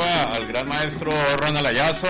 al gran maestro Ronald Ayazo.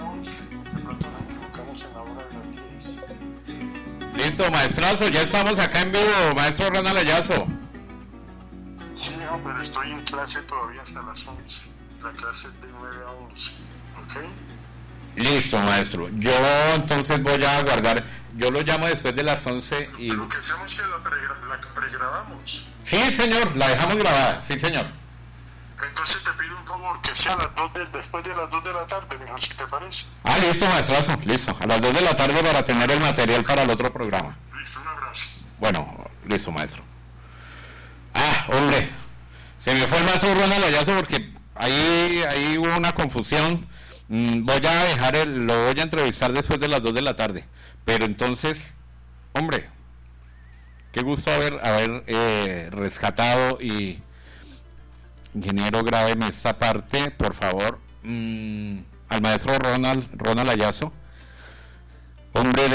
Listo, maestrazo, ya estamos acá en vivo, maestro Ronald Ayazo. Sí, no, pero estoy en clase todavía hasta las 11. La clase es de 9 a 11, ¿ok? Listo, maestro. Yo entonces voy a guardar. Yo lo llamo después de las 11 y... Lo que hacemos es que la pregrabamos. Sí, señor, la dejamos grabada, sí, señor. Entonces te pido un favor, que sea después de las 2 de la tarde, mejor si te parece. Ah, listo, maestrazo, listo. A las 2 de la tarde para tener el material para el otro programa. Listo, un abrazo. Bueno, listo, maestro. Ah, hombre, se me fue el maestro Ronald Ayazo porque ahí hubo una confusión. Voy a lo voy a entrevistar después de las 2 de la tarde. Pero entonces, hombre, qué gusto haber rescatado y... Ingeniero, grábeme esta parte, por favor. Al maestro Ronald Ayazo, hombre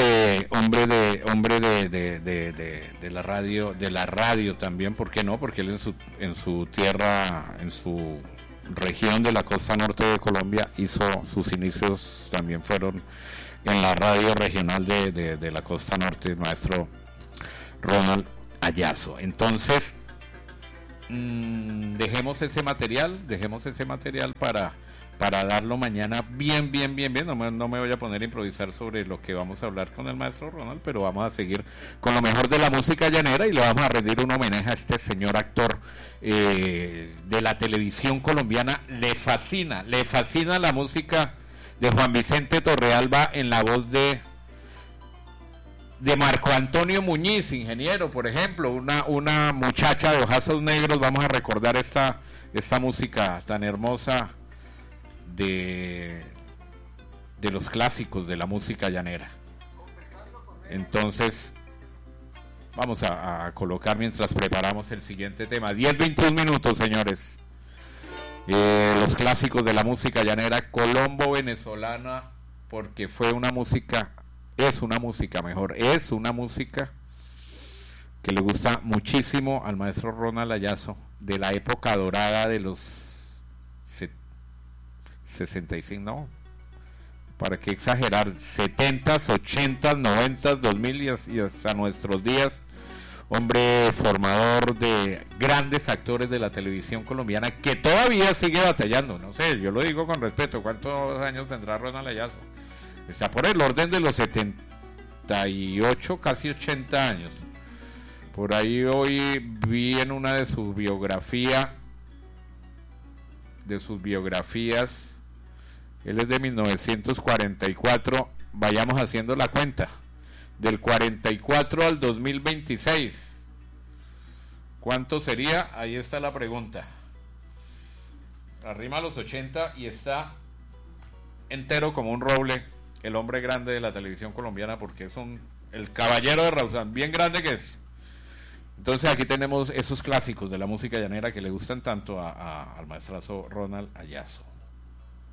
de la radio también, ¿por qué no? Porque él en su tierra, en su región de la costa norte de Colombia hizo sus inicios, también fueron en la radio regional de la costa norte, el maestro Ronald Ayazo. Entonces, dejemos ese material para darlo mañana bien, no me voy a poner a improvisar sobre lo que vamos a hablar con el maestro Ronald, pero vamos a seguir con lo mejor de la música llanera y le vamos a rendir un homenaje a este señor actor de la televisión colombiana. Le fascina la música de Juan Vicente Torrealba en la voz de Marco Antonio Muñiz, ingeniero, por ejemplo, una muchacha de ojazos negros. Vamos a recordar esta música tan hermosa de los clásicos de la música llanera. Entonces, vamos a colocar mientras preparamos el siguiente tema. 10-21 minutos, señores. Los clásicos de la música llanera, Colombo venezolana, porque fue una música... Es una música que le gusta muchísimo al maestro Ronald Ayazo, de la época dorada de los 65, no, para qué exagerar, 70s, 80s, 90s, 2000 y hasta nuestros días. Hombre formador de grandes actores de la televisión colombiana que todavía sigue batallando. No sé, yo lo digo con respeto, ¿cuántos años tendrá Ronald Ayazo? Está por el orden de los 78, casi 80 años. Por ahí hoy vi en una de sus biografías, él es de 1944, vayamos haciendo la cuenta, del 44 al 2026, ¿cuánto sería? Ahí está la pregunta. Arrima a los 80 y está entero como un roble. El hombre grande de la televisión colombiana, porque es el caballero de Rausán, bien grande que es. Entonces aquí tenemos esos clásicos de la música llanera que le gustan tanto al maestrazo Ronald Ayazo.